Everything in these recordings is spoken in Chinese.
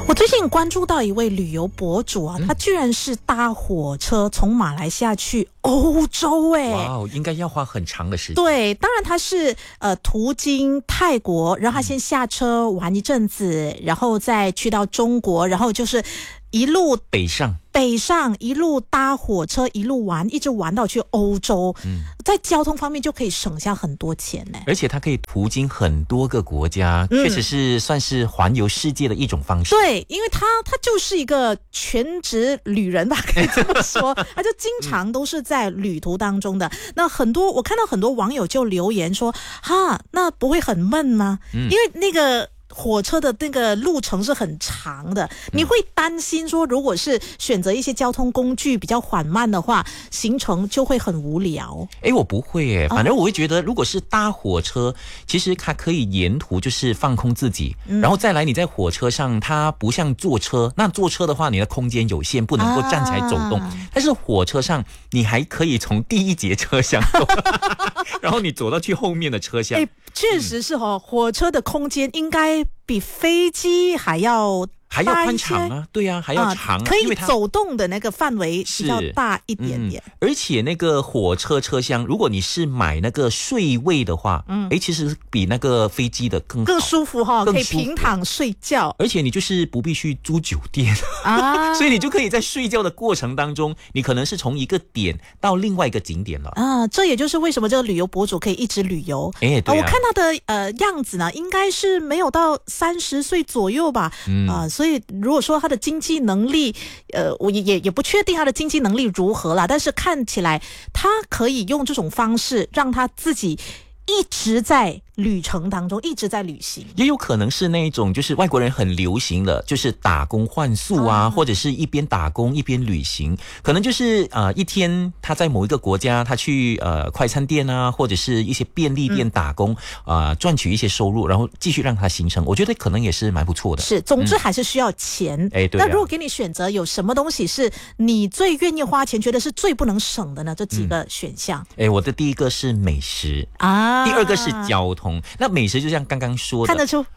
我最近关注到一位旅游博主啊，他居然是搭火车从马来西亚去欧洲哇，应该要花很长的时间。 对，当然他是途经泰国，然后他先下车玩一阵子，然后再去到中国，然后就是一路北上一路搭火车一路玩，一直玩到去欧洲。在交通方面就可以省下很多钱呢， 而且它可以途经很多个国家，确实是算是环游世界的一种方式。 对，因为他就是一个全职旅人吧，可以这么说。他就经常都是在旅途当中的。那我看到很多网友就留言说，那不会很闷吗？因为那个火车的那个路程是很长的，你会担心说，如果是选择一些交通工具比较缓慢的话，行程就会很无聊。 我不会耶，反正我会觉得，如果是搭火车，其实它可以沿途就是放空自己，然后再来你在火车上，它不像坐车，那坐车的话，你的空间有限，不能够站起来走动。但是火车上，你还可以从第一节车厢走，然后你走到去后面的车厢。 确实是火车的空间应该比飞机还要宽敞啊，对啊，还要长可以走动的那个范围比较大一点点。 而且那个火车车厢，如果你是买那个睡位的话，其实比那个飞机的更舒服可以平躺睡觉。 而且你就是不必去租酒店所以你就可以在睡觉的过程当中，你可能是从一个点到另外一个景点了这也就是为什么这个旅游博主可以一直旅游。 对我看他的样子呢，应该是没有到30岁左右吧。所以如果说他的经济能力，我也不确定他的经济能力如何啦，但是看起来他可以用这种方式让他自己一直在旅程当中，一直在旅行。 也有可能是那一种就是外国人很流行的，就是打工换宿或者是一边打工一边旅行，可能就是一天他在某一个国家，他去快餐店或者是一些便利店打工赚取一些收入，然后继续让他行程。我觉得可能也是蛮不错的。 是，总之还是需要钱。 对那如果给你选择，有什么东西是你最愿意花钱，觉得是最不能省的呢？这几个选项。 我的第一个是美食第二个是交通。那美食就像刚刚说的， 看得出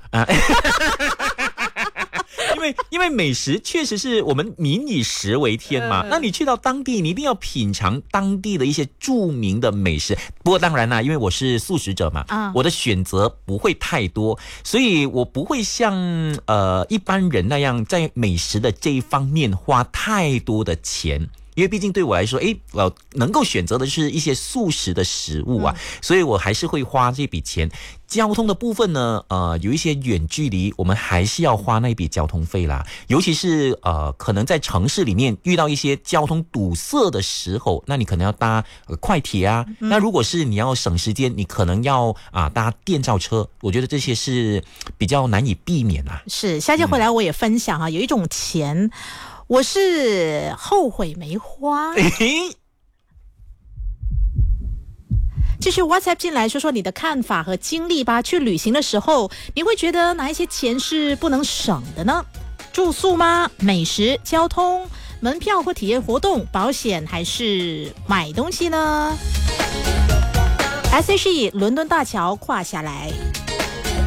因为美食确实是我们民以食为天嘛。那你去到当地，你一定要品尝当地的一些著名的美食。不过当然啦，因为我是素食者嘛，我的选择不会太多，所以我不会像一般人那样在美食的这一方面花太多的钱。因为毕竟对我来说，我能够选择的是一些素食的食物所以我还是会花这笔钱。交通的部分呢，有一些远距离，我们还是要花那一笔交通费啦。尤其是可能在城市里面遇到一些交通堵塞的时候，那你可能要搭快铁那如果是你要省时间，你可能要搭电召车。我觉得这些是比较难以避免啦。 是，下节回来我也分享有一种钱。我是后悔没花。继续 WhatsApp 进来说说你的看法和经历吧。去旅行的时候，你会觉得哪一些钱是不能省的呢？住宿吗？美食、交通、门票或体验活动、保险，还是买东西呢？SHE 伦敦大桥跨下来。